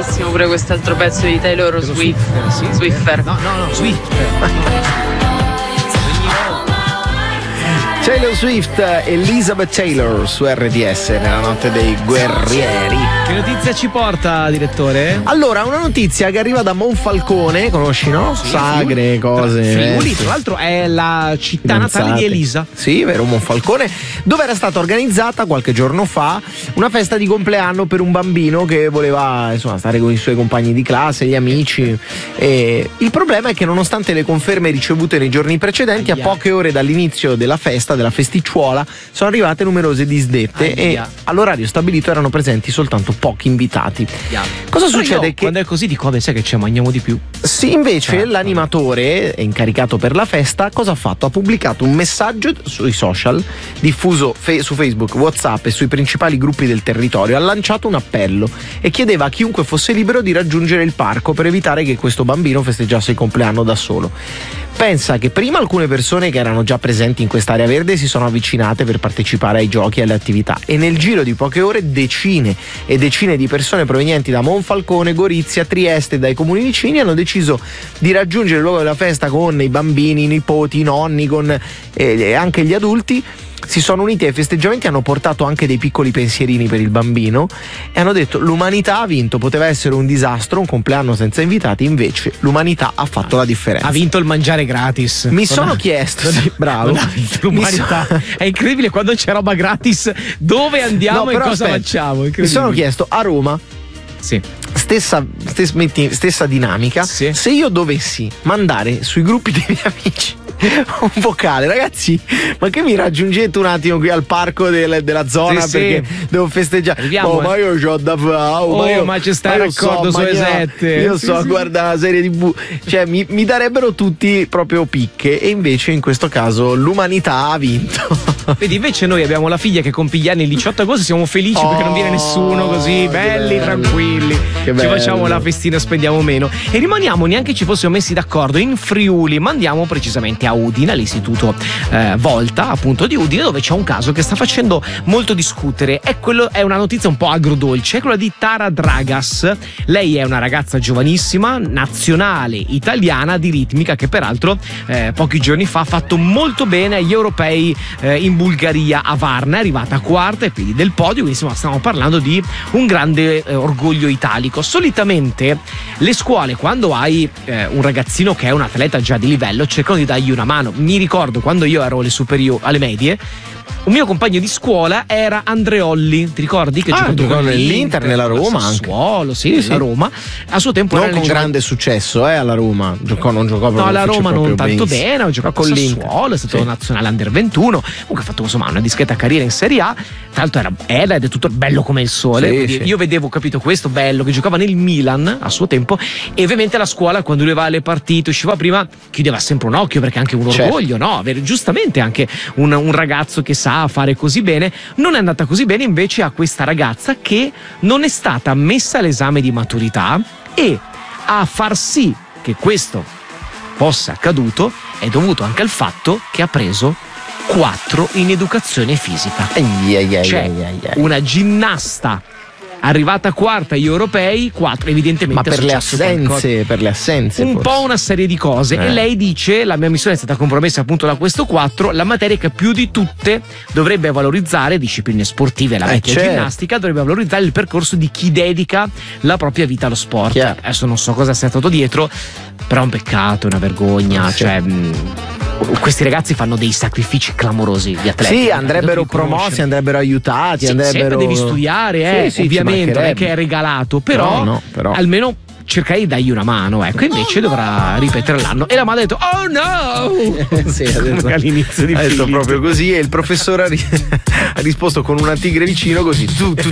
bellissimo pure quest'altro pezzo di Taylor Swift. Sì. Swiffer. No, Swift. Taylor Swift, Elizabeth Taylor su RDS nella notte dei guerrieri. Che notizia ci porta, direttore? Allora, una notizia che arriva da Monfalcone, conosci, no? Sì, Sagre, cose. Friuli, tra l'altro è la città natale di Elisa. Sì, vero, Monfalcone, dove era stata organizzata qualche giorno fa una festa di compleanno per un bambino che voleva, insomma, stare con i suoi compagni di classe, gli amici. E il problema è che nonostante le conferme ricevute nei giorni precedenti, a poche ore dall'inizio della festa, della festicciuola, sono arrivate numerose disdette e all'orario stabilito erano presenti soltanto pochi invitati. Cosa succede? Che quando è così dico, vabbè, sai che ci mangiamo di più. Sì, invece l'animatore incaricato per la festa cosa ha fatto? Ha pubblicato un messaggio sui social, diffuso su Facebook, WhatsApp e sui principali gruppi del territorio. Ha lanciato un appello e chiedeva a chiunque fosse libero di raggiungere il parco per evitare che questo bambino festeggiasse il compleanno da solo. Pensa che prima alcune persone che erano già presenti in quest'area verde si sono avvicinate per partecipare ai giochi e alle attività, e nel giro di poche ore decine e decine di persone provenienti da Monfalcone, Gorizia, Trieste e dai comuni vicini hanno deciso di raggiungere il luogo della festa con i bambini, i nipoti, i nonni, con anche gli adulti. Si sono uniti ai festeggiamenti, hanno portato anche dei piccoli pensierini per il bambino e hanno detto: l'umanità ha vinto, poteva essere un disastro, un compleanno senza invitati, invece l'umanità ha fatto la differenza. Ha vinto il mangiare gratis. Mi sono chiesto, bravo, l'umanità. È incredibile quando c'è roba gratis, dove andiamo e cosa facciamo? Mi sono chiesto, a Roma, sì, stessa dinamica, sì, se io dovessi mandare sui gruppi dei miei amici un vocale: ragazzi, ma che mi raggiungete un attimo qui al parco della zona, perché devo festeggiare. Ma io c'ho da fare, ma ci sta il raccordo sulle 7. Io a guardare una serie TV, cioè mi darebbero tutti proprio picche, e invece in questo caso l'umanità ha vinto. Vedi, invece noi abbiamo la figlia che compie gli anni il 18 agosto, siamo felici perché non viene nessuno, così belli, tranquilli, ci facciamo la festina, spendiamo meno e rimaniamo, neanche ci fossimo messi d'accordo, in Friuli, ma andiamo precisamente a Udine, all'istituto Volta, appunto, di Udine, dove c'è un caso che sta facendo molto discutere. È una notizia un po' agrodolce, è quella di Tara Dragas. Lei è una ragazza giovanissima, nazionale italiana di ritmica, che peraltro pochi giorni fa ha fatto molto bene agli europei in Bulgaria, a Varna, è arrivata quarta ai piedi del podio, quindi insomma stiamo parlando di un grande orgoglio italico. Solitamente le scuole, quando hai un ragazzino che è un atleta già di livello, cercano di dargli una mano. Mi ricordo quando io ero alle medie, un mio compagno di scuola era Andreolli, ti ricordi? Che giocò nell'Inter, nella Roma, Sassuolo, nella Roma. A suo tempo non con grande successo alla Roma, non giocò proprio. No, alla Roma non tanto bene, ho giocato con l'Inter, è stato nazionale under 21, comunque ha fatto insomma una discreta carriera in Serie A. Tra l'altro era ed è tutto bello come il sole, io vedevo, capito, questo bello che giocava nel Milan a suo tempo, e ovviamente la scuola, quando lui va alle partite, usciva prima, chiudeva sempre un occhio, perché è anche un orgoglio, no? Avere giustamente anche un ragazzo che sa fare così bene. Non è andata così bene invece a questa ragazza, che non è stata messa all'esame di maturità, e a far sì che questo fosse accaduto è dovuto anche al fatto che ha preso 4 in educazione fisica. Una ginnasta arrivata quarta agli europei, 4 evidentemente. Ma per le assenze un forse. Po' una serie di cose. E lei dice: la mia missione è stata compromessa appunto da questo 4, la materia che più di tutte dovrebbe valorizzare, discipline sportive, la vecchia ginnastica, dovrebbe valorizzare il percorso di chi dedica la propria vita allo sport. Adesso non so cosa sia stato dietro, però è un peccato, è una vergogna, cioè questi ragazzi fanno dei sacrifici clamorosi, gli atleti. Sì, andrebbero promossi, andrebbero aiutati, sempre devi studiare, ovviamente non è che è regalato, però almeno cercare di dargli una mano, ecco. Invece dovrà ripetere l'anno, e la madre ha detto: oh no! Sì, all'inizio di proprio così, e il professore ha risposto con una tigre vicino, così tu